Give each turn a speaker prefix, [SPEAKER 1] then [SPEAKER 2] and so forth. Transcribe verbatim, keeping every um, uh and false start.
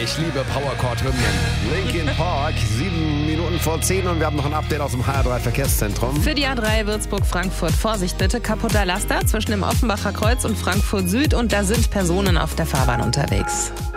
[SPEAKER 1] Ich liebe Powerchord-Hymnen. Linkin Park, sieben Minuten vor zehn und wir haben noch ein Update aus dem H R drei Verkehrszentrum.
[SPEAKER 2] Für die A drei Würzburg-Frankfurt Vorsicht bitte, kaputter Laster zwischen dem Offenbacher Kreuz und Frankfurt Süd und da sind Personen auf der Fahrbahn unterwegs.